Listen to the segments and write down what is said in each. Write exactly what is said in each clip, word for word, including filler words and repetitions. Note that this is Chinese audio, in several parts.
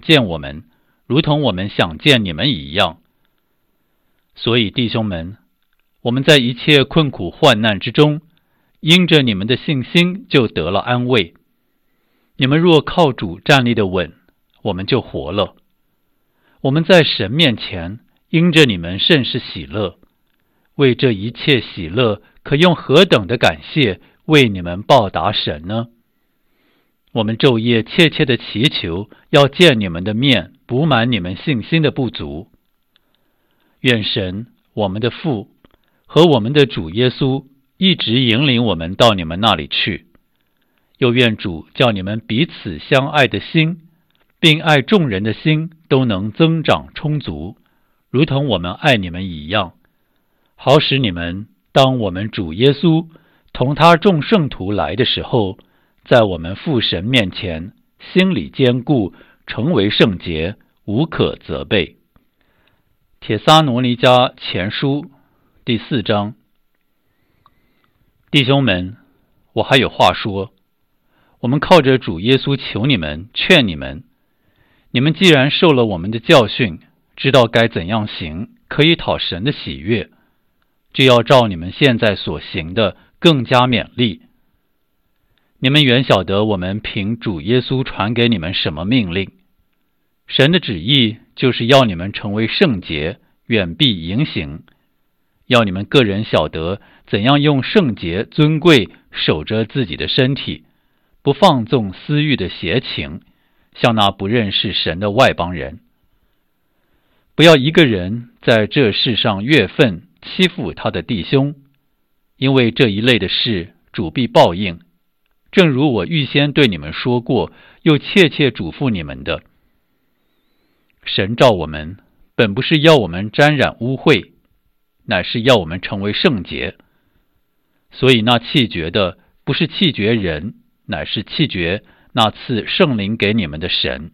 见我们，如同我们想见你们一样。所以弟兄们，我们在一切困苦患难之中，因着你们的信心就得了安慰。你们若靠主站立得稳，我们就活了。我们在神面前因着你们甚是喜乐，为这一切喜乐可用何等的感谢为你们报答神呢？我们昼夜切切的祈求，要见你们的面，补满你们信心的不足。愿神我们的父和我们的主耶稣一直引领我们到你们那里去，又愿主叫你们彼此相爱的心，并爱众人的心都能增长充足，如同我们爱你们一样，好使你们当我们主耶稣同他众圣徒来的时候，在我们父神面前心里坚固，成为圣洁，无可责备。帖撒罗尼迦前书第四章。弟兄们，我还有话说，我们靠着主耶稣求你们，劝你们，你们既然受了我们的教训，知道该怎样行，可以讨神的喜悦，就要照你们现在所行的更加勉励。你们原晓得我们凭主耶稣传给你们什么命令，神的旨意就是要你们成为圣洁，远避淫行，要你们个人晓得怎样用圣洁尊贵守着自己的身体，不放纵私欲的邪情，像那不认识神的外邦人。不要一个人在这世上越分欺负他的弟兄，因为这一类的事主必报应，正如我预先对你们说过，又切切嘱咐你们的。神召我们，本不是要我们沾染污秽，乃是要我们成为圣洁。所以那弃绝的，不是弃绝人，乃是弃绝那赐圣灵给你们的神。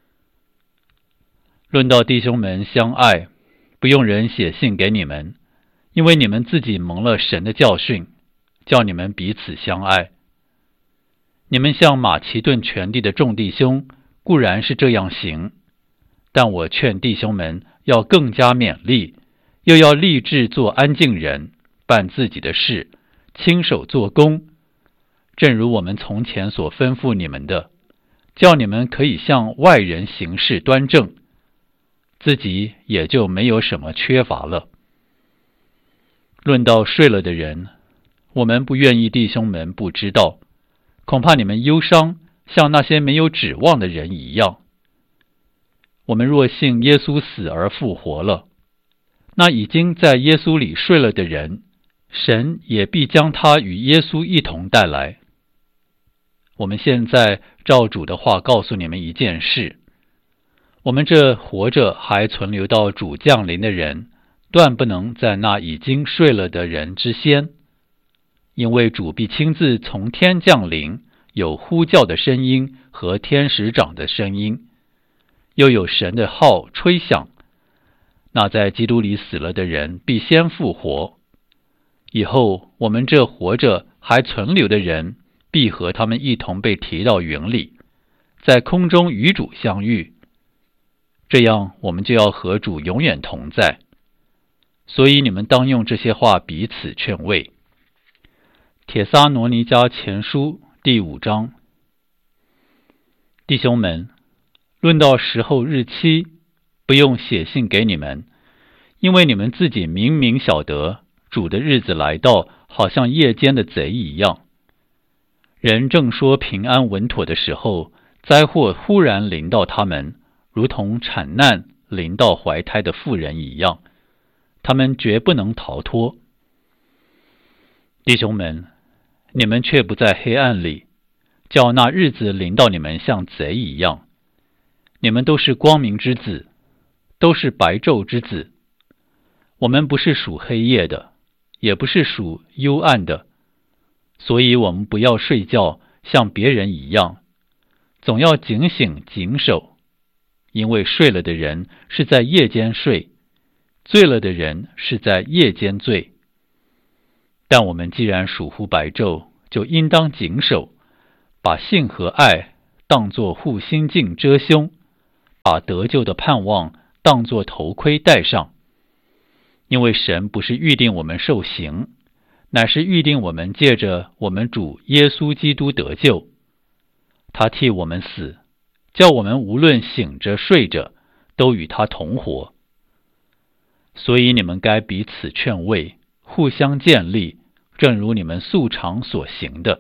论到弟兄们相爱，不用人写信给你们，因为你们自己蒙了神的教训，叫你们彼此相爱。你们像马其顿全地的众弟兄，固然是这样行，但我劝弟兄们要更加勉励，又要立志做安静人，办自己的事，亲手做工，正如我们从前所吩咐你们的，叫你们可以向外人行事端正，自己也就没有什么缺乏了。论到睡了的人，我们不愿意弟兄们不知道，恐怕你们忧伤，像那些没有指望的人一样。我们若信耶稣死而复活了，那已经在耶稣里睡了的人，神也必将他与耶稣一同带来。我们现在照主的话告诉你们一件事，我们这活着还存留到主降临的人，断不能在那已经睡了的人之先，因为主必亲自从天降临，有呼叫的声音和天使长的声音，又有神的号吹响，那在基督里死了的人必先复活。以后我们这活着还存留的人，必和他们一同被提到云里，在空中与主相遇，这样我们就要和主永远同在。所以你们当用这些话彼此劝慰。帖撒罗尼迦前书第五章。弟兄们，论到时候日期，不用写信给你们，因为你们自己明明晓得，主的日子来到，好像夜间的贼一样。人正说平安稳妥的时候，灾祸忽然临到他们，如同产难临到怀胎的妇人一样，他们绝不能逃脱。弟兄们，你们却不在黑暗里，叫那日子临到你们像贼一样。你们都是光明之子，都是白昼之子。我们不是属黑夜的，也不是属幽暗的，所以我们不要睡觉，像别人一样，总要警醒谨守。因为睡了的人是在夜间睡，醉了的人是在夜间醉。但我们既然属乎白昼，就应当谨守，把信和爱当作护心镜遮胸， 把得救的盼望当作头盔戴上，因为神不是预定我们受刑，乃是预定我们借着我们主耶稣基督得救。他替我们死，叫我们无论醒着睡着，都与他同活。所以你们该彼此劝慰，互相建立，正如你们素常所行的。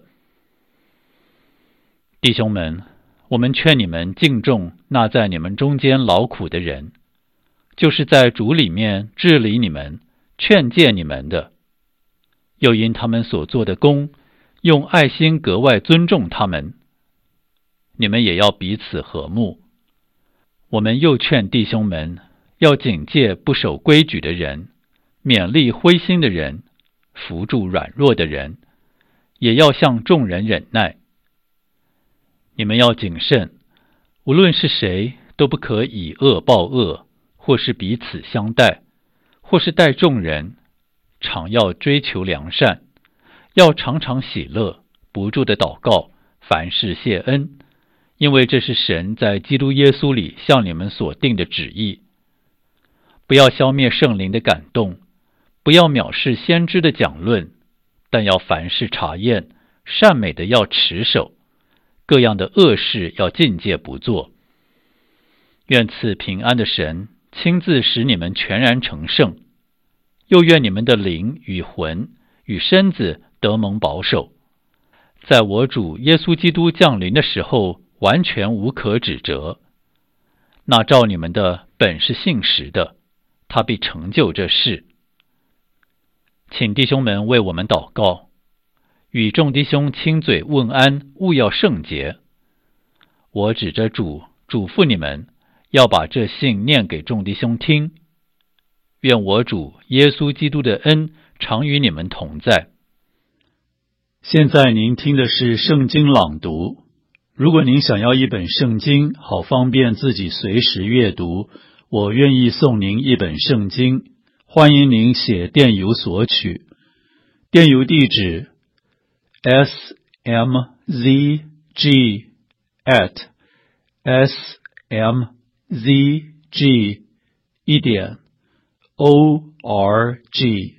弟兄们，我们劝你们敬重那在你们中间劳苦的人，就是在主里面治理你们、劝诫你们的，又因他们所做的工，用爱心格外尊重他们。你们也要彼此和睦。我们又劝弟兄们要警戒不守规矩的人，勉励灰心的人，扶助软弱的人，也要向众人忍耐。你们要谨慎，无论是谁，都不可以恶报恶，或是彼此相待，或是待众人，常要追求良善，要常常喜乐，不住的祷告，凡事谢恩，因为这是神在基督耶稣里向你们所定的旨意。不要消灭圣灵的感动，不要藐视先知的讲论，但要凡事查验，善美的要持守，各样的恶事要禁戒不做。愿赐平安的神亲自使你们全然成圣，又愿你们的灵与魂与身子得蒙保守，在我主耶稣基督降临的时候完全无可指责。那照你们的本是信实的，他必成就这事。请弟兄们为我们祷告，与众弟兄亲嘴问安，务要圣洁。我指着主嘱咐你们，要把这信念给众弟兄听。愿我主耶稣基督的恩常与你们同在。 现在您听的是圣经朗读。如果您想要一本圣经，好方便自己随时阅读，我愿意送您一本圣经，欢迎您写电邮索取。电邮地址 s m z g at s m z g 一点 o r g。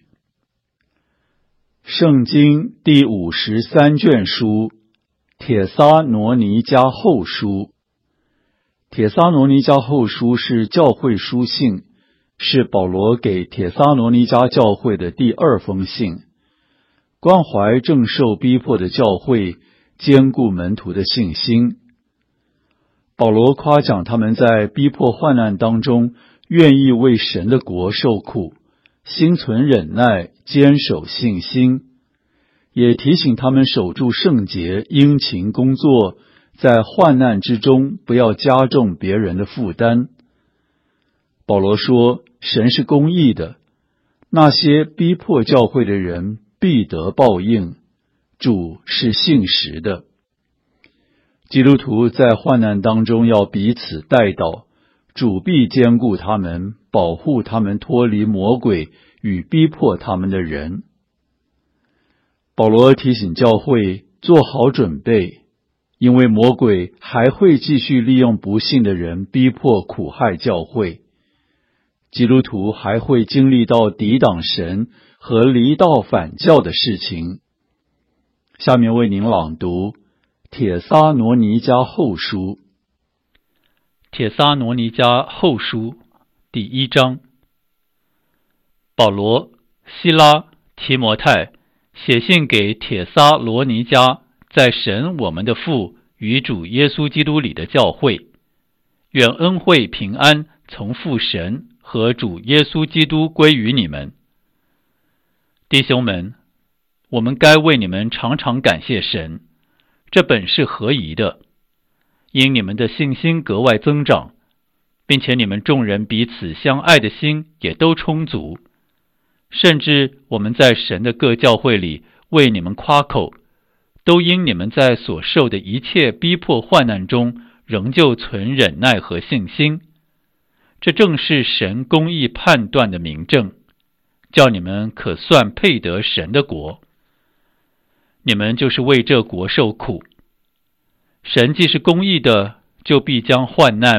圣经第五十三卷书，帖撒罗尼迦后书。帖撒罗尼迦后书是教会书信，是保罗给帖撒罗尼迦教会的第二封信，关怀正受逼迫的教会，坚固门徒的信心。保罗夸奖他们在逼迫患难当中，愿意为神的国受苦，心存忍耐，坚守信心，也提醒他们守住圣洁，殷勤工作，在患难之中不要加重别人的负担。保罗说，神是公义的，那些逼迫教会的人必得报应，主是信实的。基督徒在患难当中要彼此代祷，主必坚固他们，保护他们脱离魔鬼与逼迫他们的人。保罗提醒教会做好准备，因为魔鬼还会继续利用不信的人逼迫苦害教会。基督徒还会经历到抵挡神和离道反教的事情。下面为您朗读帖撒罗尼迦后书。 帖撒罗尼迦后书第一章。保罗、西拉、提摩太写信给帖撒罗尼迦在神我们的父与主耶稣基督里的教会，愿恩惠平安从父神和主耶稣基督归于你们。弟兄们，我们该为你们常常感谢神，这本是合宜的，因你们的信心格外增长，并且你们众人彼此相爱的心也都充足，甚至我们在神的各教会里为你们夸口，都因你们在所受的一切逼迫患难中仍旧存忍耐和信心。这正是神公义判断的明证，叫你们可算配得神的国。你们就是为这国受苦。神既是公义的，就必将患难、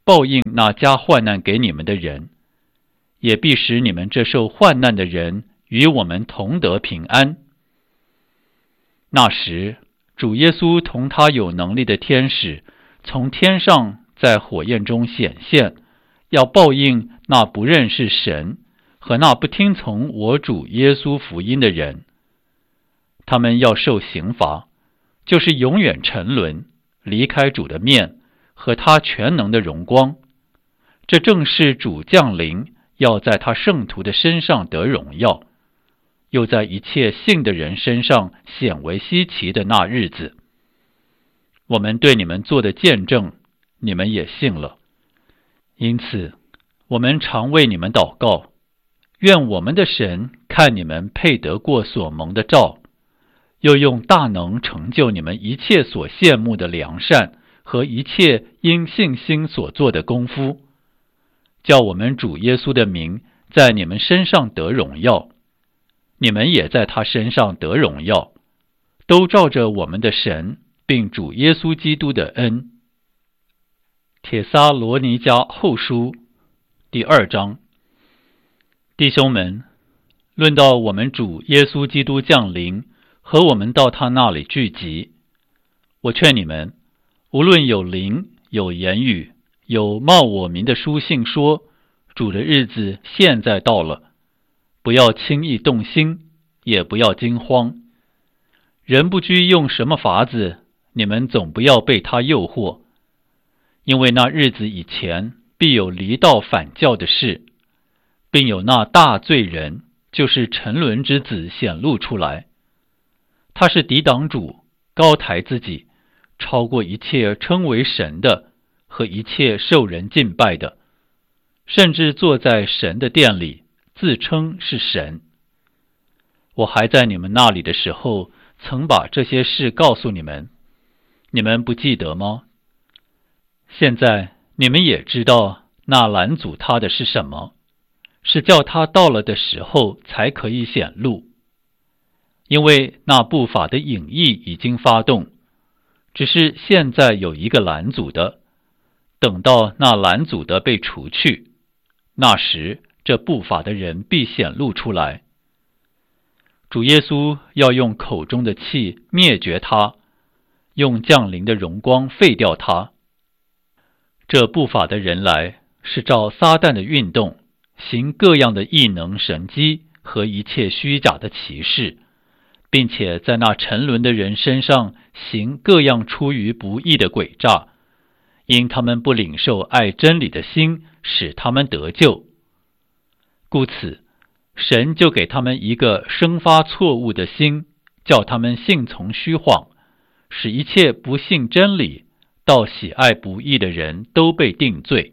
报应那加患难给你们的人，也必使你们这受患难的人与我们同得平安。那时，主耶稣同他有能力的天使从天上在火焰中显现，要报应那不认识神和那不听从我主耶稣福音的人。他们要受刑罚，就是永远沉沦，离开主的面和他全能的荣光。这正是主降临，要在他圣徒的身上得荣耀，又在一切信的人身上显为稀奇的那日子。我们对你们做的见证，你们也信了。因此，我们常为你们祷告，愿我们的神看你们配得过所蒙的召，又用大能成就你们一切所羡慕的良善和一切因信心所做的功夫，叫我们主耶稣的名在你们身上得荣耀，你们也在他身上得荣耀，都照着我们的神并主耶稣基督的恩。帖撒罗尼迦后书第二章。弟兄们，论到我们主耶稣基督降临和我们到他那里聚集，我劝你们，无论有灵，有言语，有冒我名的书信说，主的日子现在到了，不要轻易动心，也不要惊慌。人不拘用什么法子，你们总不要被他诱惑，因为那日子以前必有离道反教的事，并有那大罪人，就是沉沦之子显露出来。他是抵挡主，高抬自己，超过一切称为神的和一切受人敬拜的，甚至坐在神的殿里，自称是神。我还在你们那里的时候，曾把这些事告诉你们，你们不记得吗？现在你们也知道那拦阻他的是什么，是叫他到了的时候才可以显露。因为那不法的隐意已经发动，只是现在有一个拦阻的，等到那拦阻的被除去，那时这不法的人必显露出来。主耶稣要用口中的气灭绝他，用降临的荣光废掉他。这不法的人来，是照撒旦的运动，行各样的异能神迹和一切虚假的奇事，并且在那沉沦的人身上行各样出于不义的诡诈，因他们不领受爱真理的心，使他们得救。故此，神就给他们一个生发错误的心，叫他们信从虚谎，使一切不信真理，到喜爱不义的人都被定罪。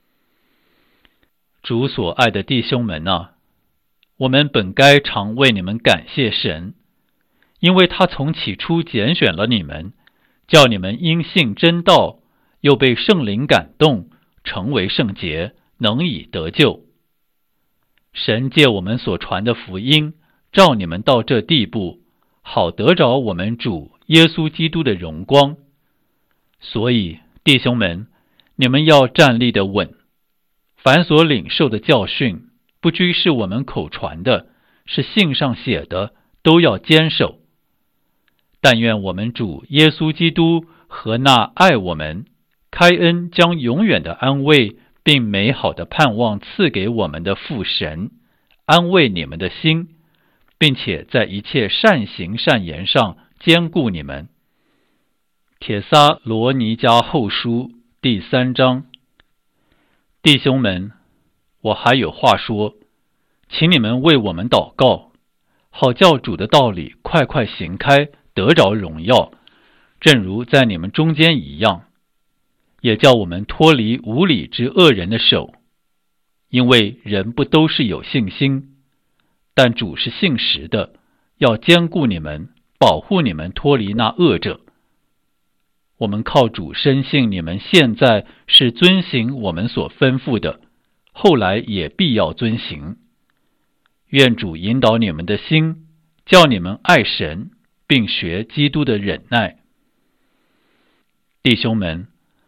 主所爱的弟兄们啊，我们本该常为你们感谢神，因为他从起初拣选了你们，叫你们因信真道，又被圣灵感动，成为圣洁，能以得救。神借我们所传的福音，召你们到这地步，好得着我们主耶稣基督的荣光。所以弟兄们，你们要站立得稳，凡所领受的教训，不拘是我们口传的，是信上写的，都要坚守。但愿我们主耶稣基督和那爱我们、开恩将永远的安慰并美好的盼望赐给我们的父神，安慰你们的心，并且在一切善行善言上坚固你们。帖撒罗尼迦后书第三章。弟兄们，我还有话说，请你们为我们祷告，好叫主的道理快快行开，得着荣耀，正如在你们中间一样，也叫我们脱离无理之恶人的手。因为人不都是有信心，但主是信实的，要坚固你们，保护你们脱离那恶者。我们靠主深信你们现在是遵行我们所吩咐的，后来也必要遵行。愿主引导你们的心，叫你们爱神，并学基督的忍耐。弟兄们，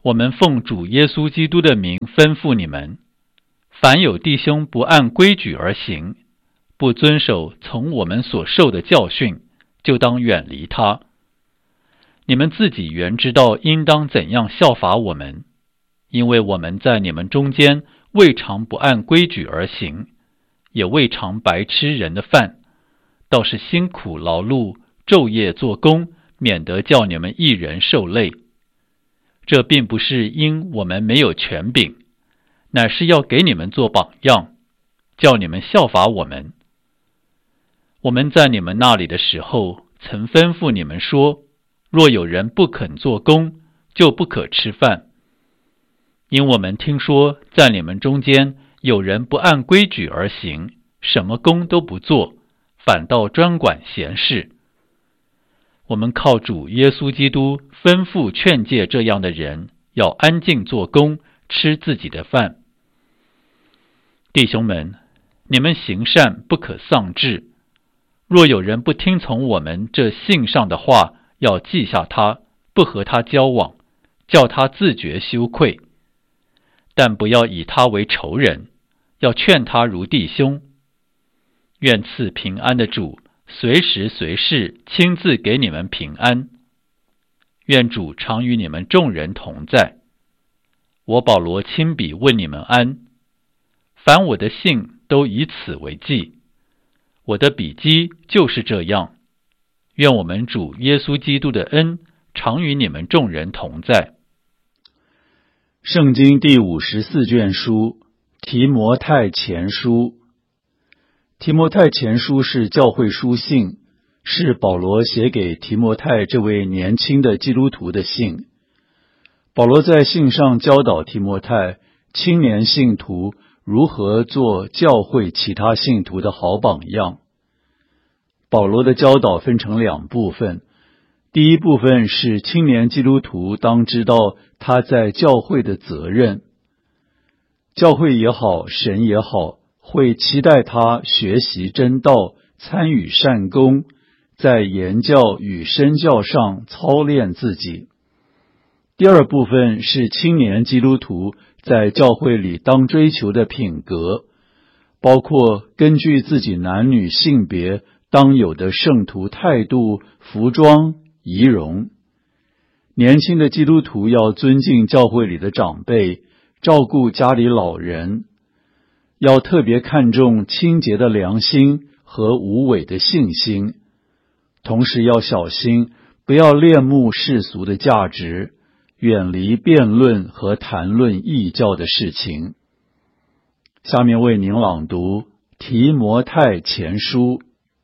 我们奉主耶稣基督的名吩咐你们，凡有弟兄不按规矩而行，不遵守从我们所受的教训，就当远离他。你们自己原知道应当怎样效法我们，因为我们在你们中间未尝不按规矩而行，也未尝白吃人的饭，倒是辛苦劳碌，昼夜做工，免得叫你们一人受累。这并不是因我们没有权柄，乃是要给你们做榜样，叫你们效法我们。我们在你们那里的时候，曾吩咐你们说，若有人不肯做工，就不可吃饭。因我们听说在你们中间有人不按规矩而行，什么工都不做，反倒专管闲事。我们靠主耶稣基督吩咐劝诫这样的人，要安静做工，吃自己的饭。弟兄们，你们行善不可丧志。若有人不听从我们这信上的话，要记下他，不和他交往，叫他自觉羞愧。但不要以他为仇人，要劝他如弟兄。愿赐平安的主随时随事亲自给你们平安。愿主常与你们众人同在。我保罗亲笔问你们安。凡我的信都以此为记。我的笔迹就是这样。愿我们主耶稣基督的恩常与你们众人同在。 圣经第五十四卷书，提摩太前书。提摩太前书是教会书信，是保罗写给提摩太这位年轻的基督徒的信。保罗在信上教导提摩太，青年信徒如何做教会其他信徒的好榜样。保罗的教导分成两部分，第一部分是青年基督徒当知道他在教会的责任。教会也好，神也好，会期待他学习真道，参与善功，在言教与身教上操练自己。第二部分是青年基督徒在教会里当追求的品格，包括根据自己男女性别当有的圣徒态度、服装、仪容。年轻的基督徒要尊敬教会里的长辈，照顾家里老人，要特别看重清洁的良心和无伪的信心，同时要小心，不要恋慕世俗的价值，远离辩论和谈论异教的事情。下面为您朗读提摩太前书。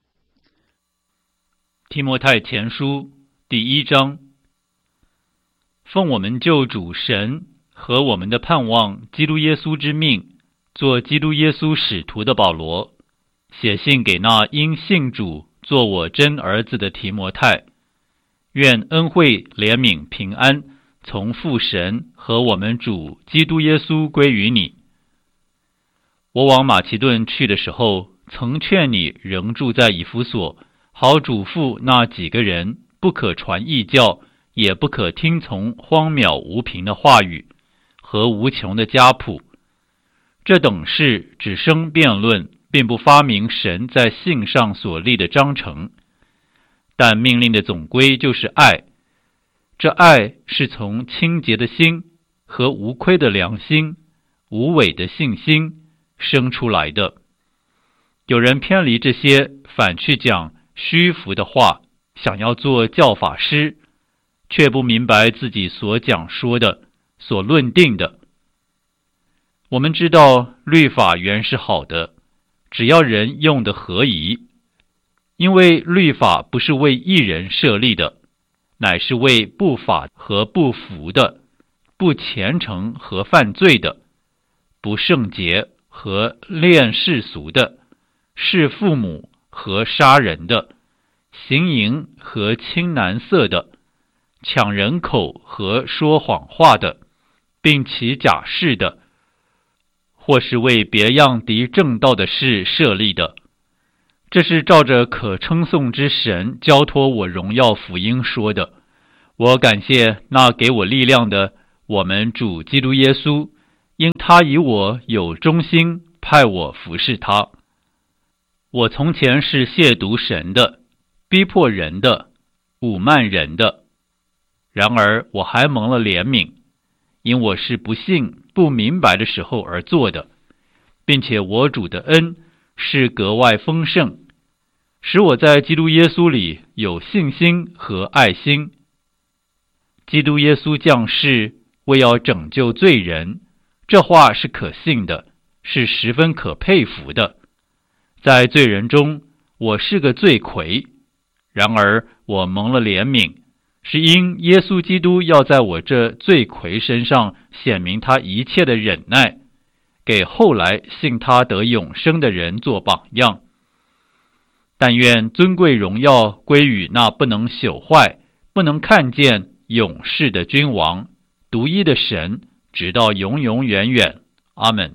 提摩太前书第一章。奉我们救主神和我们的盼望基督耶稣之命，做基督耶稣使徒的保罗，写信给那因信主做我真儿子的提摩太，愿恩惠、怜悯、平安从父神和我们主基督耶稣归于你。我往马其顿去的时候，曾劝你仍住在以弗所，好嘱咐那几个人，不可传异教，也不可听从荒渺无凭的话语和无穷的家谱。这等事只生辩论，并不发明神在信上所立的章程。但命令的总归就是爱。这爱是从清洁的心和无亏的良心、无伪的信心生出来的。有人偏离这些，反去讲虚浮的话，想要做教法师，却不明白自己所讲说的、所论定的。我们知道律法原是好的，只要人用的合宜，因为律法不是为义人设立的，乃是为不法和不服的、不虔诚和犯罪的、不圣洁和恋世俗的、弑父母和杀人的、行淫和亲男色的、抢人口和说谎话的，并起假誓的，或是为别样敌正道的事设立的。这是照着可称颂之神交托我荣耀福音说的。我感谢那给我力量的， 我们主基督耶稣，因他以我有忠心，派我服侍他。我从前是亵渎神的，逼迫人的，侮慢人的，然而我还蒙了怜悯，因我是不信不明白的时候而做的，并且我主的恩是格外丰盛，使我在基督耶稣里有信心和爱心。基督耶稣降世为要拯救罪人，这话是可信的，是十分可佩服的。在罪人中，我是个罪魁，然而我蒙了怜悯，是因耶稣基督要在我这罪魁身上显明他一切的忍耐，给后来信他得永生的人做榜样。但愿尊贵荣耀归于那不能朽坏、不能看见、永世的君王，独一的神，直到永永远远。阿们。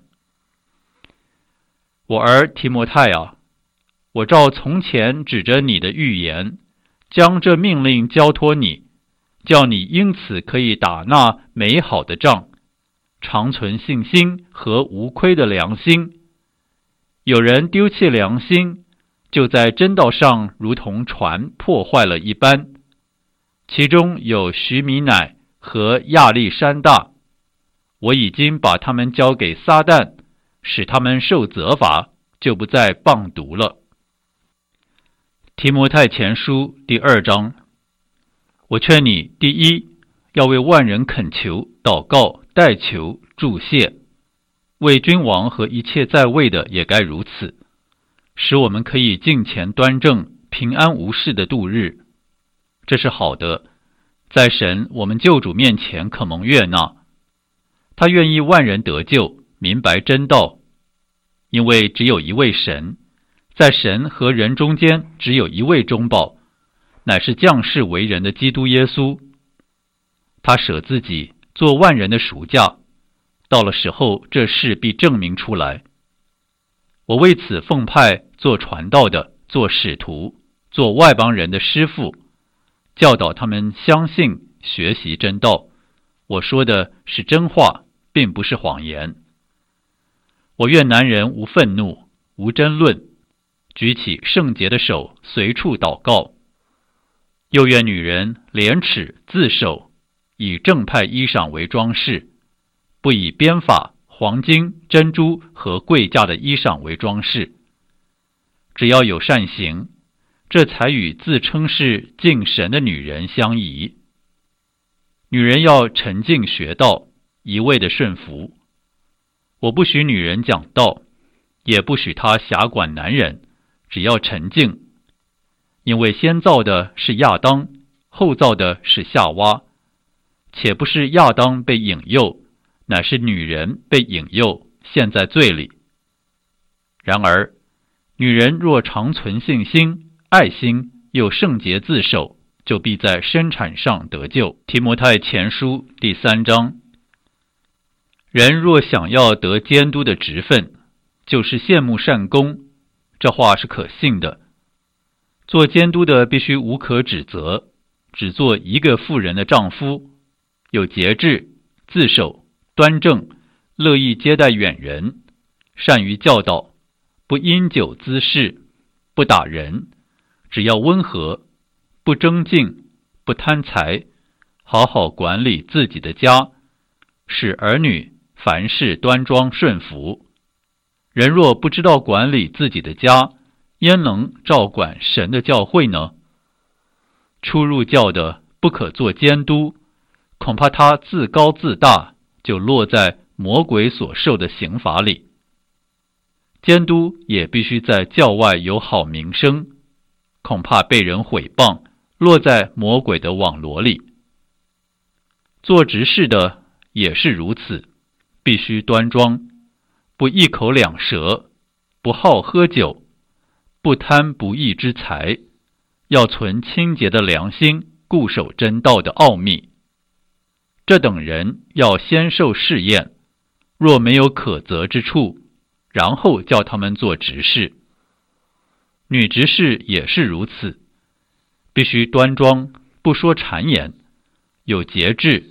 我儿提摩太啊，我照从前指着你的预言，将这命令交托你，叫你因此可以打那美好的仗，常存信心和无亏的良心。有人丢弃良心，就在真道上如同船破坏了一般。其中有许米乃和亚历山大，我已经把他们交给撒旦，使他们受责罚，就不再谤读了。提摩太前书第二章，我劝你，第一，要为万人恳求、祷告、代求、祝谢，为君王和一切在位的也该如此，使我们可以敬虔端正、平安无事的度日。这是好的，在神我们救主面前可蒙悦纳。他愿意万人得救，明白真道，因为只有一位神，在神和人中间只有一位中保，乃是降世为人的基督耶稣。他舍自己做万人的赎价，到了时候这事必证明出来。我为此奉派做传道的，做使徒，做外邦人的师傅，教导他们相信学习真道。我说的是真话，并不是谎言。我愿男人无愤怒，无争论，举起圣洁的手，随处祷告。又愿女人廉耻自守，以正派衣裳为装饰，不以编发、黄金、珍珠和贵价的衣裳为装饰。只要有善行，这才与自称是敬神的女人相宜。女人要沉静学道，一味的顺服。我不许女人讲道，也不许她辖管男人，只要沉静。因为先造的是亚当，后造的是夏娃，且不是亚当被引诱，乃是女人被引诱，陷在罪里。然而女人若常存信心、爱心，又圣洁自守，就必在生产上得救。提摩太前书第三章，人若想要得监督的职分，就是羡慕善功，这话是可信的。做监督的必须无可指责，只做一个妇人的丈夫，有节制、自守、端正，乐意接待远人，善于教导，不因酒滋事，不打人，只要温和，不争竞，不贪财，好好管理自己的家，使儿女凡事端庄顺服。人若不知道管理自己的家，焉能照管神的教会呢？初入教的不可做监督，恐怕他自高自大，就落在魔鬼所受的刑罚里。监督也必须在教外有好名声，恐怕被人毁谤，落在魔鬼的网罗里。做执事的也是如此，必须端庄，不一口两舌，不好喝酒，不贪不义之财，要存清洁的良心，固守真道的奥秘。这等人要先受试验，若没有可责之处，然后叫他们做执事。女执事也是如此，必须端庄，不说谗言，有节制，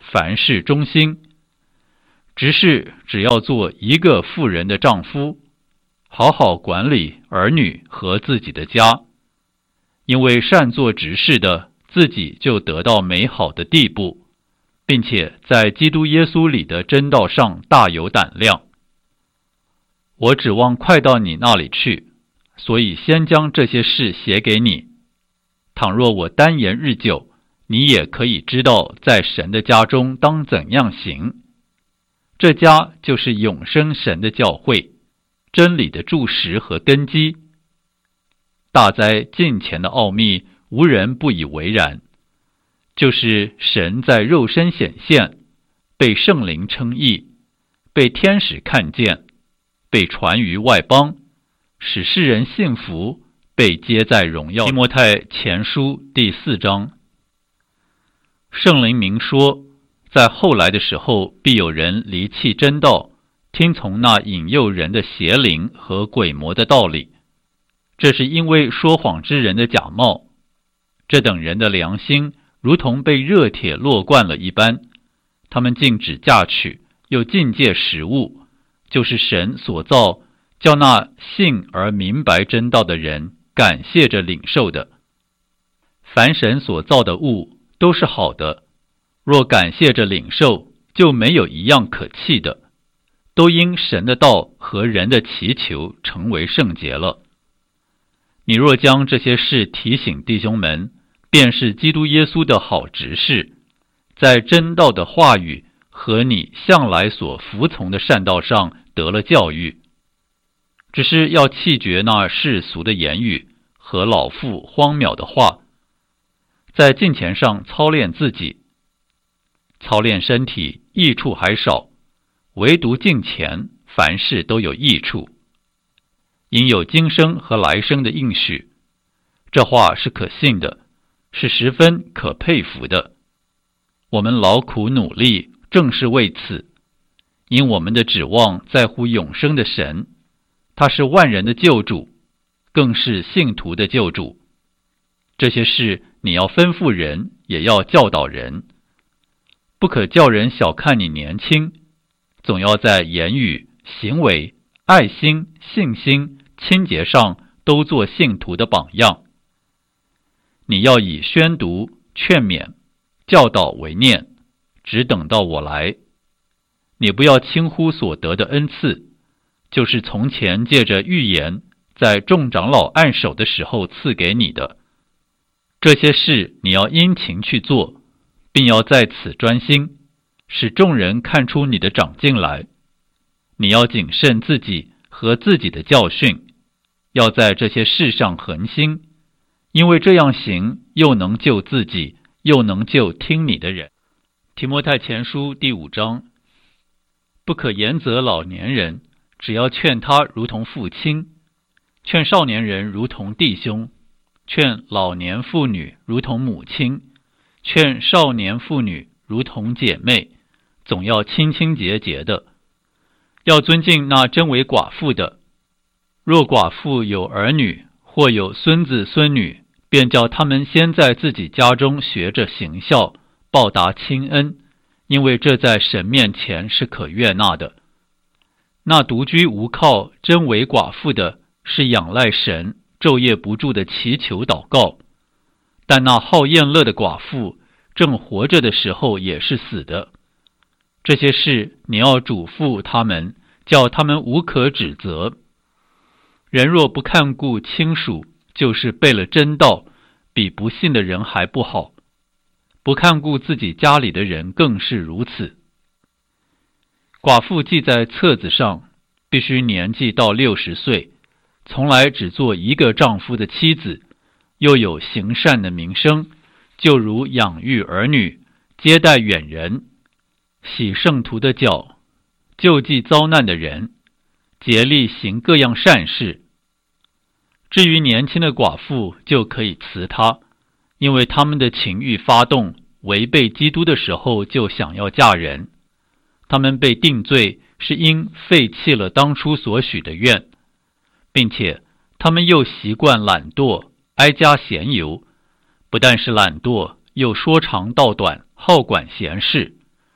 凡事忠心。执事只要做一个妇人的丈夫，好好管理儿女和自己的家，因为善做执事的自己就得到美好的地步，并且在基督耶稣里的真道上大有胆量。我指望快到你那里去，所以先将这些事写给你。倘若我单言日久，你也可以知道在神的家中当怎样行。这家就是永生神的教会，真理的柱石和根基。大哉近前的奥秘，无人不以为然，就是神在肉身显现，被圣灵称义，被天使看见，被传于外邦，使世人信服，被接在荣耀。提摩太前书第四章。圣灵明说，在后来的时候，必有人离弃真道，听从那引诱人的邪灵和鬼魔的道理。这是因为说谎之人的假冒，这等人的良心如同被热铁烙惯了一般，他们竟只嫁娶，又禁戒食物，就是神所造，叫那信而明白真道的人感谢着领受的。凡神所造的物都是好的，若感谢着领受，就没有一样可弃的，都因神的道和人的祈求成为圣洁了。你若将这些事提醒弟兄们，便是基督耶稣的好执事，在真道的话语和你向来所服从的善道上得了教育。只是要弃绝那世俗的言语和老妇荒渺的话，在敬虔上操练自己。操练身体益处还少，唯独敬虔凡事都有益处，因有今生和来生的应许。这话是可信的，是十分可佩服的。我们劳苦努力，正是为此，因我们的指望在乎永生的神，他是万人的救主，更是信徒的救主。这些事你要吩咐人，也要教导人。不可叫人小看你年轻，总要在言语、行为、爱心、信心、清洁上都做信徒的榜样。你要以宣读、劝勉、教导为念，只等到我来。你不要轻忽所得的恩赐，就是从前借着预言在众长老按手的时候赐给你的。这些事你要殷勤去做，并要在此专心，使众人看出你的长进来。你要谨慎自己和自己的教训，要在这些事上恒心，因为这样行，又能救自己，又能救听你的人。提摩太前书第五章。不可严责老年人，只要劝他如同父亲，劝少年人如同弟兄，劝老年妇女如同母亲，劝少年妇女如同姐妹，总要清清洁洁的。要尊敬那真为寡妇的，若寡妇有儿女，或有孙子孙女，便叫他们先在自己家中学着行孝，报答亲恩，因为这在神面前是可悦纳的。那独居无靠真为寡妇的，是仰赖神，昼夜不住的祈求祷告。但那好宴乐的寡妇，正活着的时候也是死的。这些事你要嘱咐他们，叫他们无可指责。人若不看顾亲属，就是背了真道，比不信的人还不好。不看顾自己家里的人更是如此。寡妇记在册子上，必须年纪到六十岁，从来只做一个丈夫的妻子，又有行善的名声，就如养育儿女，接待远人，洗圣徒的脚，救济遭难的人，竭力行各样善事。至于年轻的寡妇，就可以辞她，因为他们的情欲发动，违背基督的时候就想要嫁人。他们被定罪，是因废弃了当初所许的愿，并且他们又习惯懒惰，挨家闲游，不但是懒惰，又说长道短，好管闲事，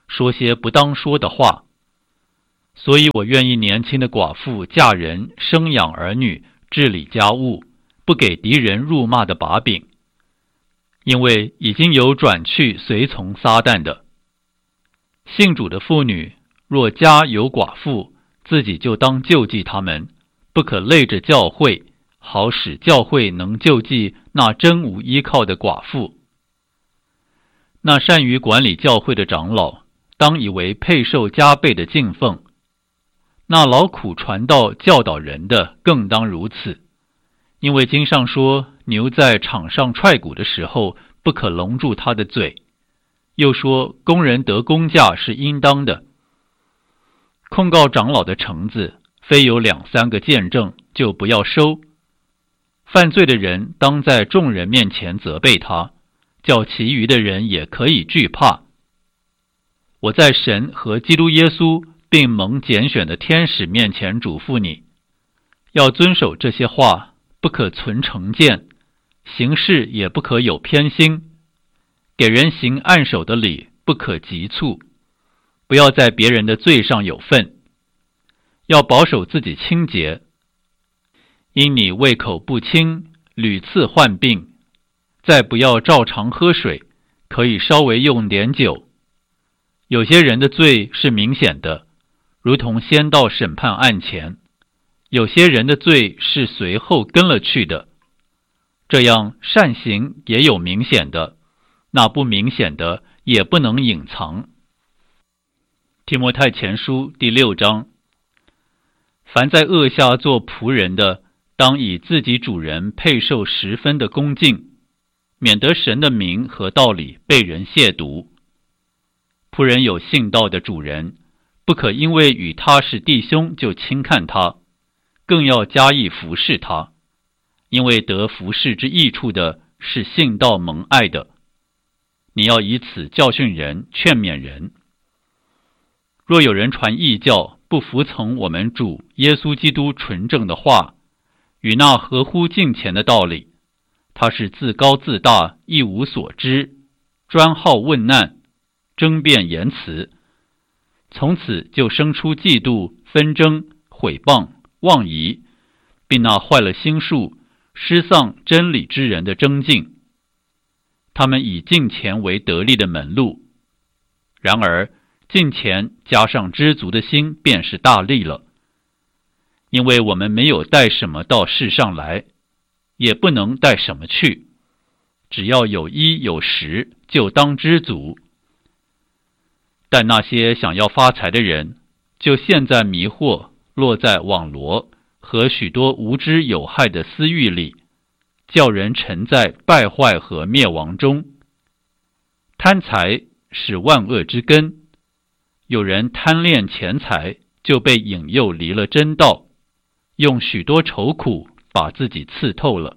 说些不当说的话。所以我愿意年轻的寡妇嫁人，生养儿女，治理家务，不给敌人辱骂的把柄，因为已经有转去随从撒旦的。信主的妇女若家有寡妇，自己就当救济他们，不可累着教会，好使教会能救济那真无依靠的寡妇。那善于管理教会的长老，当以为配受加倍的敬奉；那劳苦传道教导人的，更当如此。因为经上说，牛在场上踹鼓的时候，不可笼住它的嘴。又说，工人得工价是应当的。控告长老的橙子，非有两三个见证，就不要收。犯罪的人当在众人面前责备他，叫其余的人也可以惧怕。我在神和基督耶稣并蒙拣选的天使面前嘱咐你，要遵守这些话，不可存成见，行事也不可有偏心，给人行按手的礼不可急促，不要在别人的罪上有份，要保守自己清洁。因你胃口不清，屡次患病，再不要照常喝水，可以稍微用点酒。有些人的罪是明显的，如同先到审判案前；有些人的罪是随后跟了去的。这样善行也有明显的，那不明显的也不能隐藏。提摩太前书第六章，凡在恶下做仆人的，当以自己主人配受十分的恭敬，免得神的名和道理被人亵渎。仆人有信道的主人，不可因为与他是弟兄就轻看他，更要加以服侍他，因为得服侍之益处的是信道蒙爱的。你要以此教训人，劝勉人。若有人传异教，不服从我们主耶稣基督纯正的话，与那合乎敬虔的道理，他是自高自大，一无所知，专好问难，争辩言辞，从此就生出嫉妒、纷争、毁谤、妄疑，并那坏了心术、失丧真理之人的争竞。他们以敬虔为得利的门路，然而敬虔加上知足的心，便是大利了。因为我们没有带什么到世上来，也不能带什么去，只要有衣有食，就当知足。但那些想要发财的人，就陷在迷惑，落在网罗和许多无知有害的私欲里，叫人沉在败坏和灭亡中。贪财是万恶之根，有人贪恋钱财，就被引诱离了真道，用许多愁苦把自己刺透了。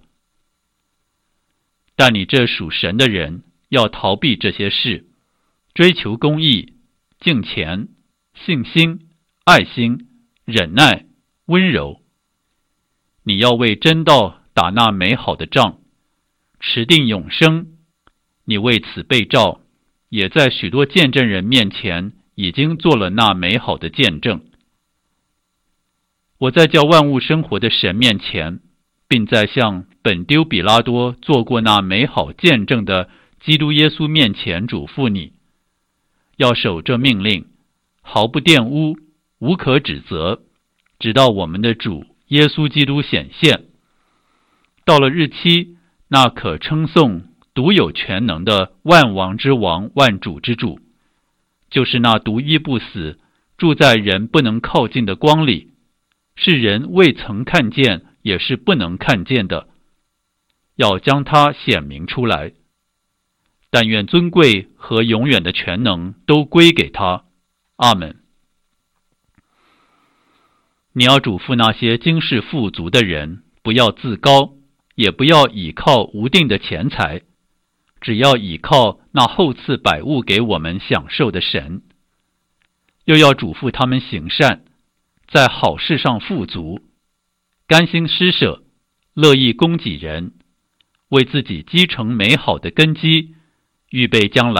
但你这属神的人，要逃避这些事，追求公义、敬虔、信心、爱心、忍耐、温柔。你要为真道打那美好的仗，持定永生。你为此被召，也在许多见证人面前已经做了那美好的见证。我在叫万物生活的神面前，并在向本丢比拉多做过那美好见证的基督耶稣面前嘱咐你，要守这命令，毫不玷污，无可指责，直到我们的主耶稣基督显现。到了日期，那可称颂、独有全能的万王之王、万主之主，就是那独一不死、住在人不能靠近的光里，是人未曾看见，也是不能看见的，要将它显明出来。但愿尊贵和永远的全能都归给他。阿们。你要嘱咐那些今世富足的人，不要自高，也不要倚靠无定的钱财，只要倚靠那厚赐百物给我们享受的神。又要嘱咐他们行善，在好事上富足，甘心施舍，乐意供给人，为自己积成美好的根基，预备将来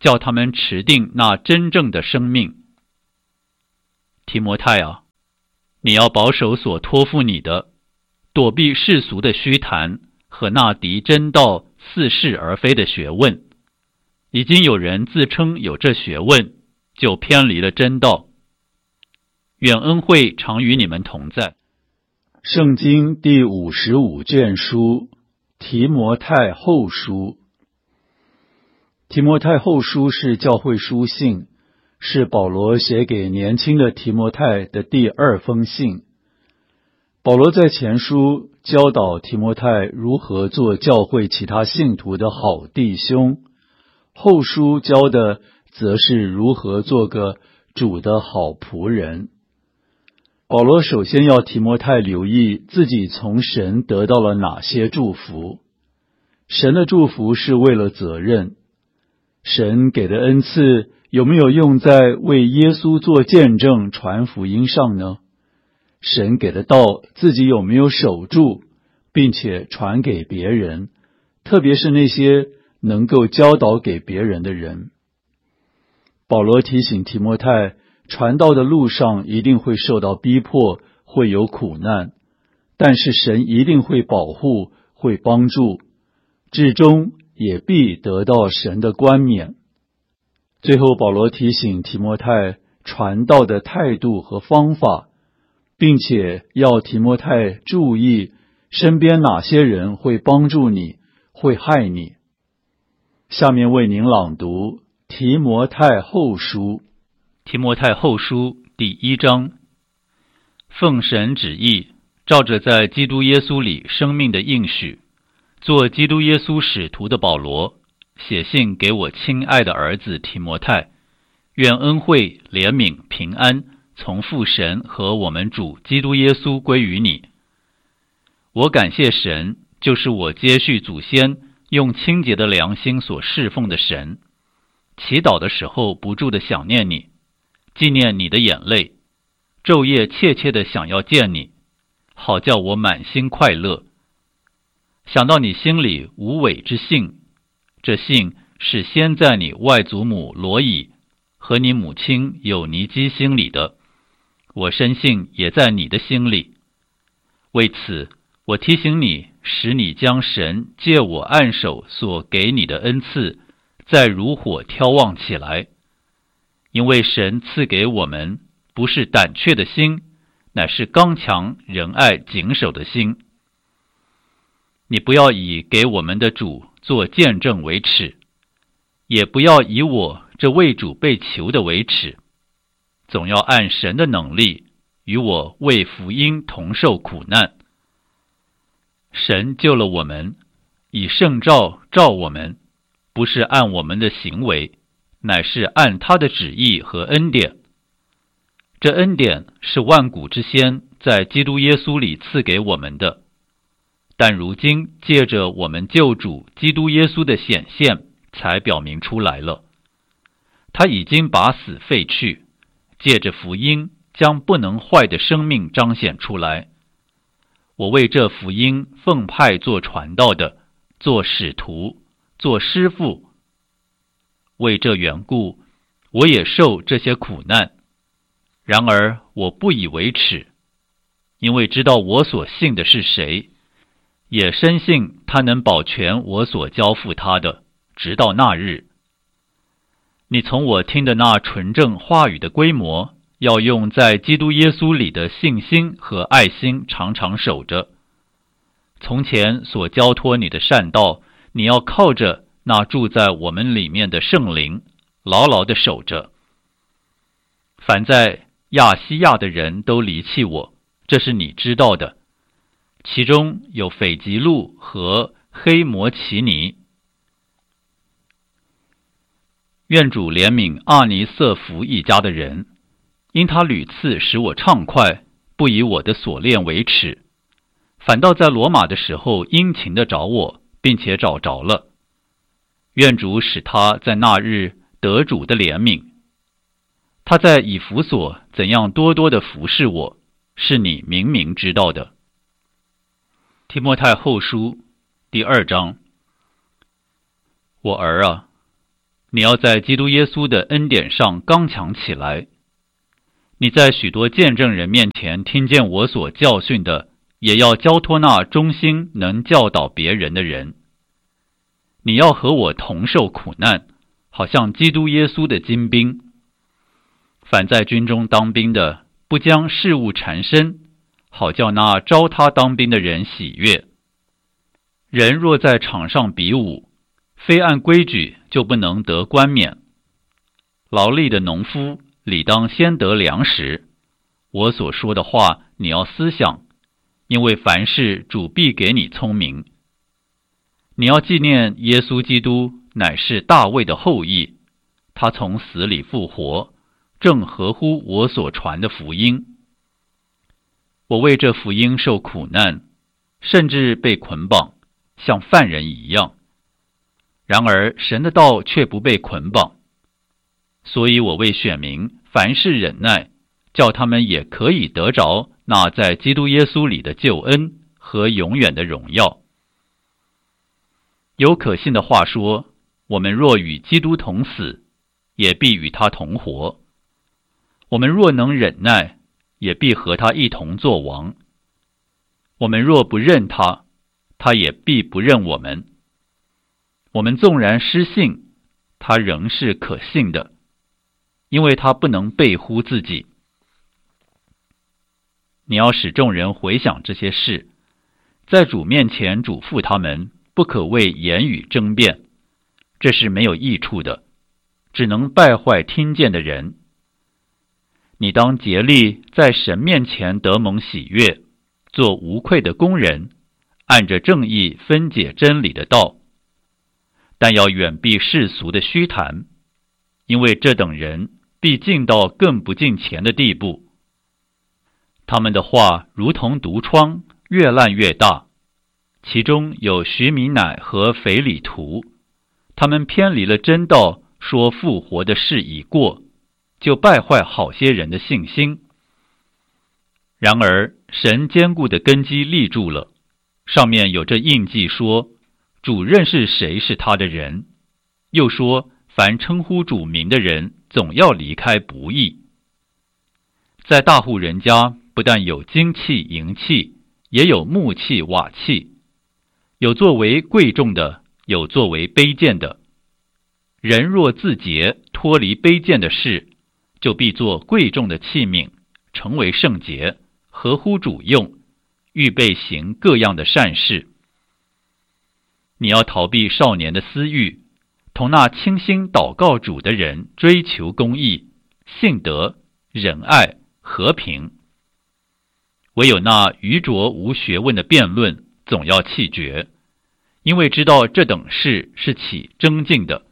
叫他们持定那真正的生命。提摩太啊，你要保守所托付你的，躲避世俗的虚谈和那敌真道似是而非的学问。已经有人自称有这学问，就偏离了真道。愿恩惠常与你们同在。 圣经第五十五卷书，提摩太后书。提摩太后书是教会书信，是保罗写给年轻的提摩太的第二封信。保罗在前书教导提摩太如何做教会其他信徒的好弟兄，后书教的则是如何做个主的好仆人。保罗首先要提摩太留意自己从神得到了哪些祝福。神的祝福是为了责任。神给的恩赐有没有用在为耶稣做见证传福音上呢？神给的道自己有没有守住，并且传给别人，特别是那些能够教导给别人的人。保罗提醒提摩太，传道的路上一定会受到逼迫，会有苦难，但是神一定会保护，会帮助，至终也必得到神的冠冕。最后保罗提醒提摩太传道的态度和方法，并且要提摩太注意身边哪些人会帮助你，会害你。下面为您朗读提摩太后书。 提摩太后书第一章。奉神旨意，照着在基督耶稣里生命的应许，做基督耶稣使徒的保罗，写信给我亲爱的儿子提摩太，愿恩惠、怜悯、平安从父神和我们主基督耶稣归于你。我感谢神，就是我接续祖先用清洁的良心所侍奉的神。祈祷的时候不住地想念你，纪念你的眼泪，昼夜切切地想要见你，好叫我满心快乐。想到你心里无伪之信，这信是先在你外祖母罗以和你母亲有尼基心里的，我深信也在你的心里。为此，我提醒你，使你将神借我按手所给你的恩赐，再如火挑旺起来。因为神赐给我们不是胆怯的心，乃是刚强、仁爱、谨守的心。你不要以给我们的主做见证为耻，也不要以我这为主被囚的为耻，总要按神的能力，与我为福音同受苦难。神救了我们，以圣召召我们，不是按我们的行为，乃是按他的旨意和恩典。这恩典是万古之先在基督耶稣里赐给我们的，但如今借着我们救主基督耶稣的显现，才表明出来了。他已经把死废去，借着福音将不能坏的生命彰显出来。我为这福音奉派做传道的，做使徒，做师傅。为这缘故，我也受这些苦难。然而我不以为耻，因为知道我所信的是谁，也深信他能保全我所交付他的，直到那日。你从我听的那纯正话语的规模，要用在基督耶稣里的信心和爱心常常守着。从前所交托你的善道，你要靠着那住在我们里面的圣灵，牢牢地守着。凡在亚西亚的人都离弃我，这是你知道的，其中有斐吉路和黑摩奇尼。愿主怜悯阿尼瑟弗一家的人，因他屡次使我畅快，不以我的锁链为耻，反倒在罗马的时候殷勤地找我，并且找着了。愿主使他在那日得主的怜悯。他在以弗所怎样多多地服侍我，是你明明知道的。提摩太后书第二章。我儿啊， 你要在基督耶稣的恩典上刚强起来。你在许多见证人面前听见我所教训的，也要交托那忠心能教导别人的人。你要和我同受苦难，好像基督耶稣的精兵。凡在军中当兵的，不将事物缠身，好叫那招他当兵的人喜悦。人若在场上比武，非按规矩就不能得冠冕。劳力的农夫理当先得粮食。我所说的话你要思想，因为凡事主必给你聪明。你要纪念耶稣基督乃是大卫的后裔，他从死里复活，正合乎我所传的福音。我为这福音受苦难，甚至被捆绑，像犯人一样。然而神的道却不被捆绑，所以我为选民凡事忍耐，叫他们也可以得着那在基督耶稣里的救恩和永远的荣耀。有可信的话说，我们若与基督同死，也必与他同活；我们若能忍耐，也必和他一同作王。我们若不认他，他也必不认我们。我们纵然失信，他仍是可信的，因为他不能背乎自己。你要使众人回想这些事，在主面前嘱咐他们，不可为言语争辩，这是没有益处的，只能败坏听见的人。你当竭力在神面前得蒙喜悦，做无愧的工人，按着正义分解真理的道。但要远避世俗的虚谈，因为这等人必进到更不敬虔的地步。他们的话如同毒疮，越烂越大。其中有徐米乃和腓里图，他们偏离了真道，说复活的事已过，就败坏好些人的信心。然而神坚固的根基立住了，上面有这印记说，主认识谁是他的人，又说凡称呼主名的人总要离开不义。在大户人家，不但有金器银器，也有木器瓦器，有作为贵重的，有作为卑贱的。人若自洁，脱离卑贱的事，就必做贵重的器皿，成为圣洁，合乎主用，预备行各样的善事。你要逃避少年的私欲，同那倾心祷告主的人追求公义、信德、仁爱、和平。唯有那愚拙无学问的辩论，总要弃绝，因为知道这等事是起争竞的。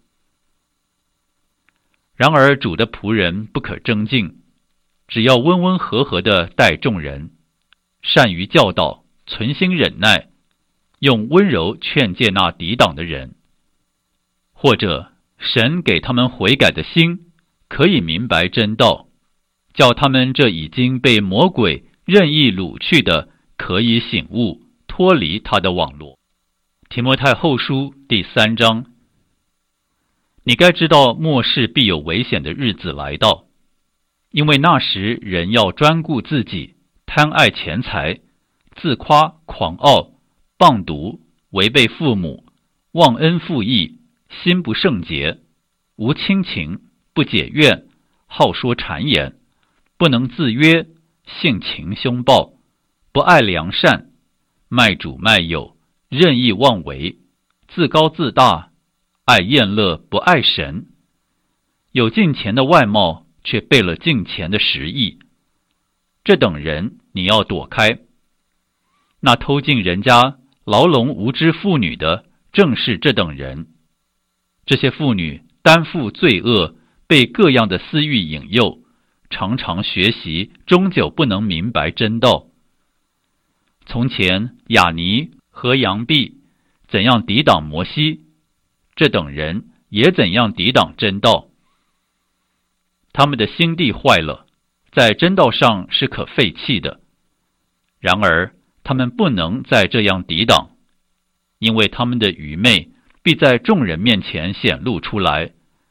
然而主的仆人不可争竞，只要温温和和地待众人，善于教导，存心忍耐，用温柔劝诫那抵挡的人。或者神给他们悔改的心，可以明白真道，叫他们这已经被魔鬼任意掳去的，可以醒悟，脱离他的网罗。提摩太后书第三章。你该知道末世必有危险的日子来到，因为那时人要专顾自己，贪爱钱财，自夸狂傲，谤毒，违背父母，忘恩负义，心不圣洁，无亲情，不解怨，好说谗言，不能自约，性情凶暴，不爱良善，卖主卖友，任意妄为，自高自大，爱宴乐，不爱神，有敬虔的外貌，却背了敬虔的实意。这等人你要躲开。那偷进人家牢笼无知妇女的，正是这等人。这些妇女担负罪恶，被各样的私欲引诱，常常学习，终究不能明白真道。从前亚尼和杨毕怎样抵挡摩西，这等人也怎样抵挡真道。他们的心地坏了，在真道上是可废弃的。然而他们不能再这样抵挡，因为他们的愚昧必在众人面前显露出来，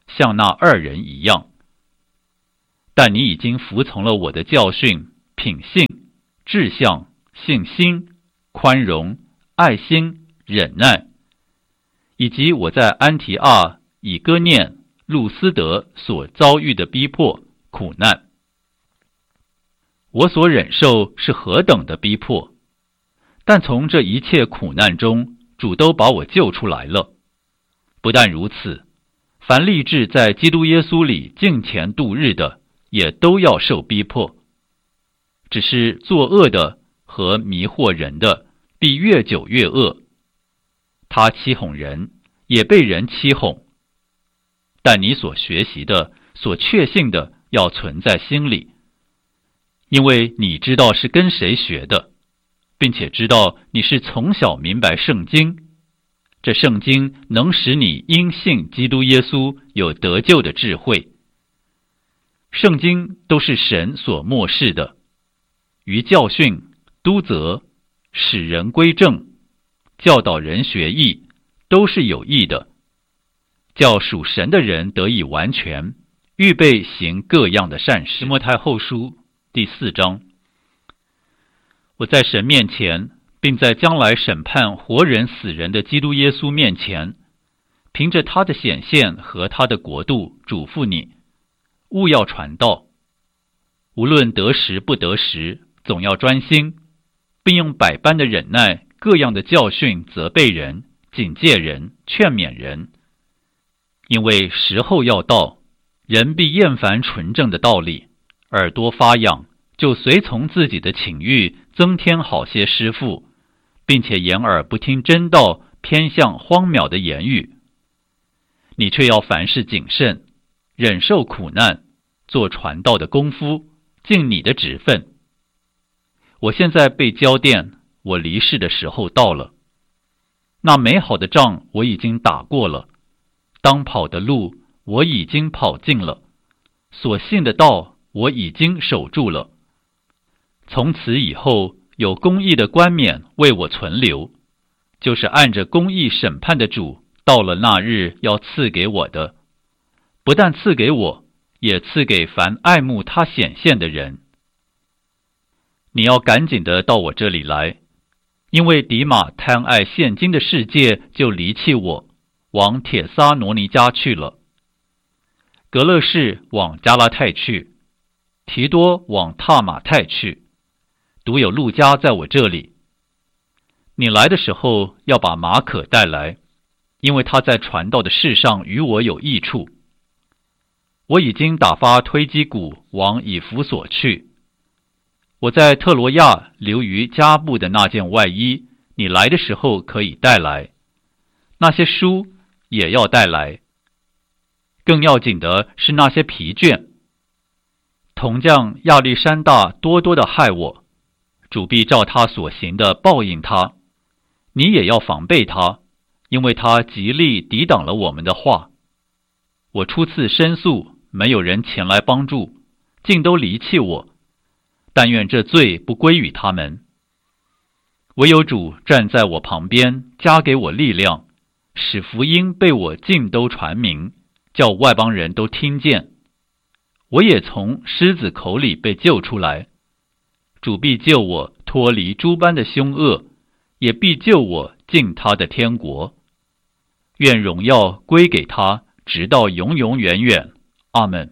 像那二人一样。但你已经服从了我的教训、品性、志向、信心、宽容、爱心、忍耐，以及我在安提阿、以哥念、路斯德所遭遇的逼迫、苦难。我所忍受是何等的逼迫，但从这一切苦难中，主都把我救出来了。不但如此，凡立志在基督耶稣里敬虔度日的，也都要受逼迫。只是作恶的和迷惑人的，必越久越恶。他欺哄人，也被人欺哄。但你所学习的、所确信的，要存在心里，因为你知道是跟谁学的，并且知道你是从小明白圣经。这圣经能使你因信基督耶稣有得救的智慧。圣经都是神所默示的，于教训、督责、使人归正、教导人学义，都是有益的，叫属神的人得以完全，预备行各样的善事。提摩太后书第四章。我在神面前，并在将来审判活人死人的基督耶稣面前，凭着他的显现和他的国度，嘱咐你，务要传道，无论得时不得时，总要专心，并用百般的忍耐，各样的教训责备人，警戒人，劝勉人。因为时候要到，人必厌烦纯正的道理，耳朵发痒，就随从自己的情欲，增添好些师傅，并且掩耳不听真道，偏向荒渺的言语。你却要凡事谨慎，忍受苦难，做传道的功夫，尽你的职分。我现在被交奠，我离世的时候到了。那美好的仗我已经打过了，当跑的路我已经跑尽了，所信的道我已经守住了。从此以后，有公义的冠冕为我存留，就是按着公义审判的主，到了那日要赐给我的，不但赐给我，也赐给凡爱慕他显现的人。你要赶紧的到我这里来，因为迪马贪爱现今的世界，就离弃我，往帖撒罗尼迦去了。格勒士往加拉太去，提多往塔马太去，独有路加在我这里。你来的时候要把马可带来，因为他在传道的事上与我有益处。我已经打发推基古往以弗所去。我在特罗亚留于加布的那件外衣，你来的时候可以带来。那些书也要带来。更要紧的是那些皮卷。铜匠亚历山大多多的害我，主必照他所行的报应他。你也要防备他，因为他极力抵挡了我们的话。我初次申诉，没有人前来帮助，竟都离弃我。但愿这罪不归于他们。唯有主站在我旁边，加给我力量，使福音被我尽都传明，叫外邦人都听见。我也从狮子口里被救出来。主必救我脱离诸般的凶恶，也必救我进他的天国。愿荣耀归给他，直到永永远远。阿们。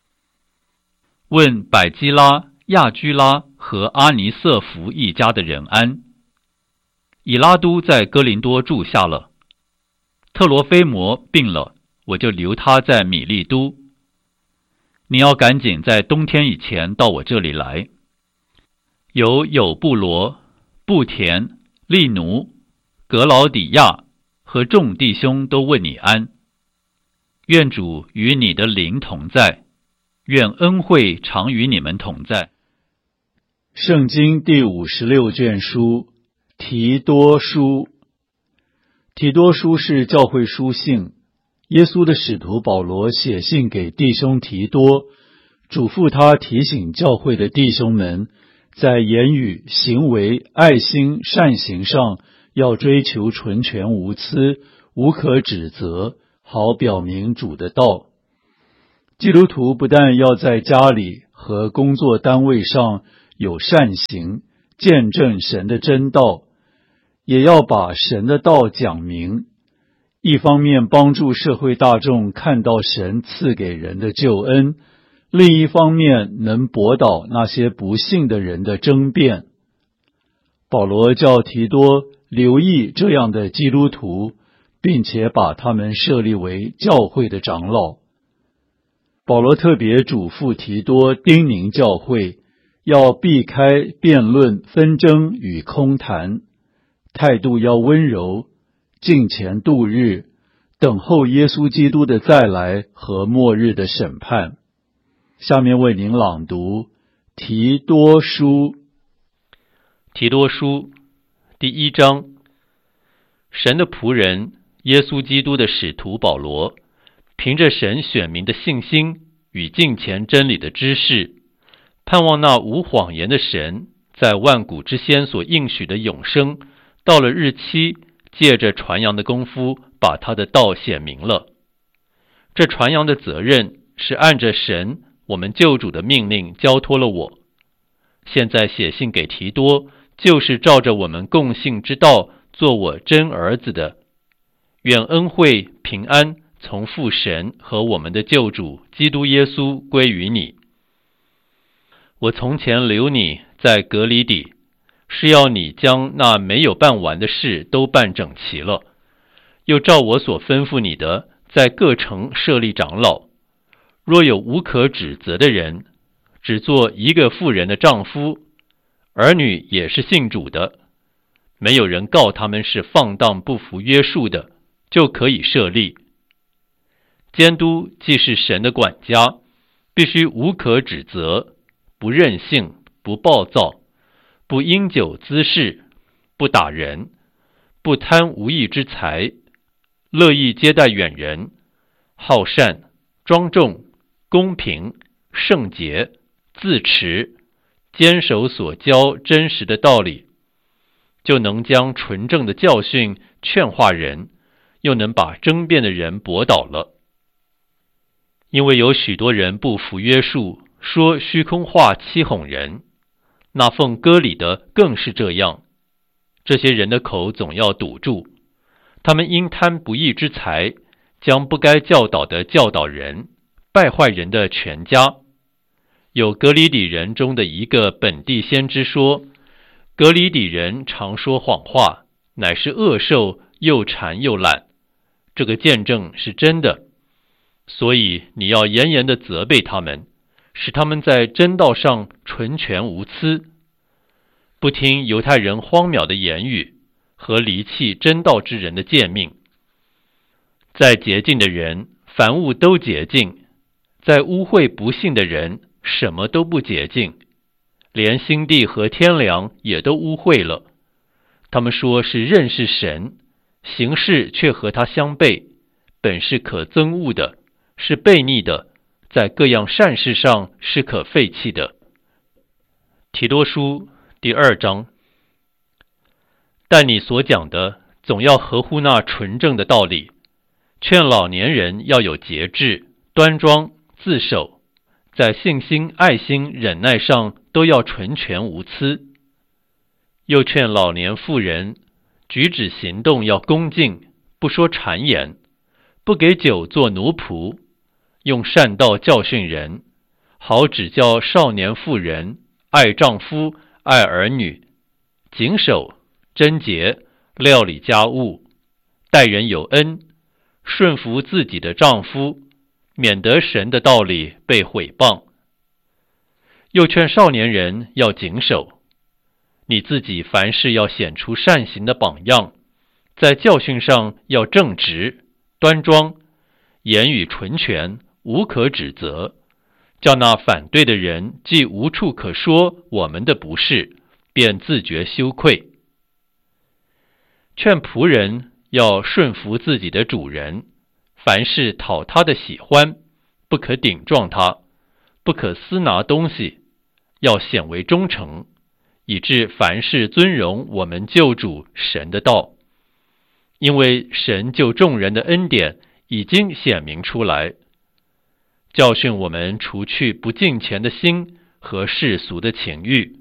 问百基拉、亚居拉和阿尼瑟弗一家的人安。以拉都在哥林多住下了，特罗菲摩病了，我就留他在米利都。你要赶紧在冬天以前到我这里来。有有布罗、布田、利奴、格劳底亚和众弟兄都问你安。愿主与你的灵同在，愿恩惠常与你们同在。 圣经第五十六卷书提多书。提多书是教会书信，耶稣的使徒保罗写信给弟兄提多，嘱咐他提醒教会的弟兄们，在言语、行为、爱心、善行上要追求纯全无疵，无可指责，好表明主的道。 基督徒不但要在家里和工作单位上有善行，见证神的真道，也要把神的道讲明，一方面帮助社会大众看到神赐给人的救恩，另一方面能驳倒那些不信的人的争辩。保罗叫提多留意这样的基督徒，并且把他们设立为教会的长老。保罗特别嘱咐提多叮咛教会，要避开辩论、纷争与空谈，态度要温柔，敬虔度日，等候耶稣基督的再来和末日的审判。下面为您朗读提多书。 提多书第一章，神的仆人耶稣基督的使徒保罗，凭着神选民的信心与敬虔真理的知识，盼望那无谎言的神在万古之先所应许的永生，到了日期，借着传扬的功夫把他的道显明了。这传扬的责任是按着神我们救主的命令交托了我。现在写信给提多，就是照着我们共信之道做我真儿子的。愿恩惠平安从父神和我们的救主基督耶稣归于你。我从前留你在革哩底，是要你将那没有办完的事都办整齐了，又照我所吩咐你的，在各城设立长老。若有无可指责的人，只做一个妇人的丈夫，儿女也是信主的，没有人告他们是放荡不服约束的，就可以设立。监督既是神的管家，必须无可指责，不任性，不暴躁，不因酒滋事，不打人，不贪无义之财，乐意接待远人，好善，庄重，公平，圣洁，自持，坚守所教真实的道理，就能将纯正的教训劝化人，又能把争辩的人驳倒了。因为有许多人不服约束，说虚空话欺哄人，那奉割礼的更是这样。这些人的口总要堵住，他们因贪不义之财，将不该教导的教导人，败坏人的全家。有革哩底人中的一个本地先知说，革哩底人常说谎话，乃是恶兽，又馋又懒。这个见证是真的，所以你要严严地责备他们，使他们在真道上纯全无疵，不听犹太人荒谬的言语和离弃真道之人的诫命。在洁净的人，凡物都洁净；在污秽不信的人，什么都不洁净，连心地和天良也都污秽了。他们说是认识神，行事却和他相悖，本是可憎恶的，是悖逆的，在各样善事上是可废弃的。提多书第二章。但你所讲的总要合乎那纯正的道理，劝老年人要有节制，端庄，自守，在信心、爱心、忍耐上都要纯全无疵。又劝老年妇人举止行动要恭敬，不说谗言，不给酒做奴仆，用善道教训人，好指教少年妇人爱丈夫，爱儿女，谨守、贞洁，料理家务，待人有恩，顺服自己的丈夫，免得神的道理被毁谤。又劝少年人要谨守，你自己凡事要显出善行的榜样，在教训上要正直、端庄，言语纯全，无可指责，叫那反对的人既无处可说我们的不是，便自觉羞愧。劝仆人要顺服自己的主人，凡事讨他的喜欢，不可顶撞他，不可私拿东西，要显为忠诚，以致凡事尊荣我们救主神的道。因为神救众人的恩典已经显明出来， 教训我们除去不敬虔的心和世俗的情欲，